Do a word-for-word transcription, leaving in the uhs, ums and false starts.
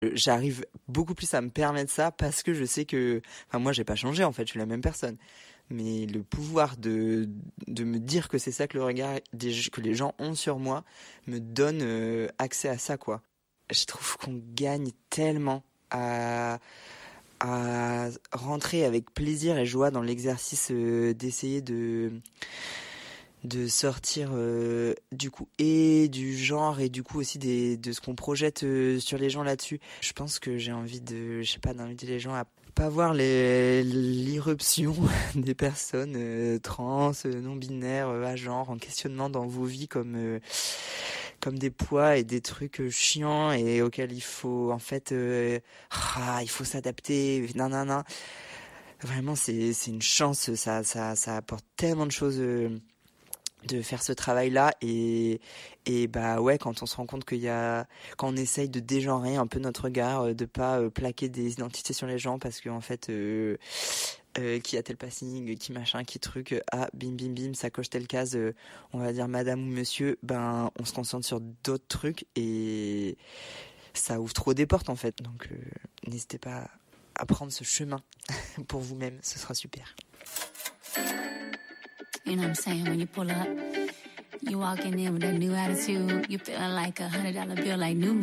J'arrive beaucoup plus à me permettre ça parce que je sais que, enfin moi j'ai pas changé en fait, je suis la même personne. Mais le pouvoir de, de me dire que c'est ça que le regard des, que les gens ont sur moi me donne euh, accès à ça quoi. Je trouve qu'on gagne tellement à, à rentrer avec plaisir et joie dans l'exercice euh, d'essayer de de sortir euh, du coup et du genre et du coup aussi des, de ce qu'on projette euh, sur les gens là-dessus. Je pense que j'ai envie de, je sais pas, d'inviter les gens à pas voir les, l'irruption des personnes euh, trans, euh, non-binaires, euh, à genre, en questionnement dans vos vies comme euh, comme des poids et des trucs euh, chiants et auxquels il faut en fait euh, ah, il faut s'adapter, nanana. Vraiment c'est c'est une chance, ça ça ça apporte tellement de choses. Euh, de faire ce travail-là et et bah ouais quand on se rend compte qu'il y a quand on essaye de dégenrer un peu notre regard, de pas euh, plaquer des identités sur les gens parce que en fait euh, euh, qui a tel passing, qui machin, qui truc, ah bim bim bim ça coche telle case, euh, on va dire madame ou monsieur, ben on se concentre sur d'autres trucs et ça ouvre trop des portes en fait, donc euh, n'hésitez pas à prendre ce chemin pour vous-même, ce sera super. You know what I'm saying? When you pull up, you walk in there with that new attitude, you feeling like a hundred dollar bill, like new money.